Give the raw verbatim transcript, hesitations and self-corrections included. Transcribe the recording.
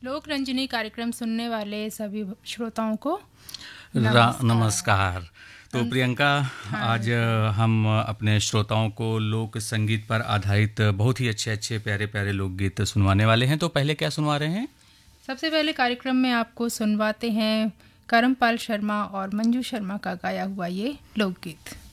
लोक रंजनी कार्यक्रम सुनने वाले सभी श्रोताओं को नमस्कार, नमस्कार। तो प्रियंका, हाँ, आज हम अपने श्रोताओं को लोक संगीत पर आधारित बहुत ही अच्छे अच्छे प्यारे प्यारे लोकगीत सुनवाने वाले हैं। तो पहले क्या सुनवा रहे हैं? सबसे पहले कार्यक्रम में आपको सुनवाते हैं करमपाल शर्मा और मंजू शर्मा का गाया हुआ ये लोकगीत।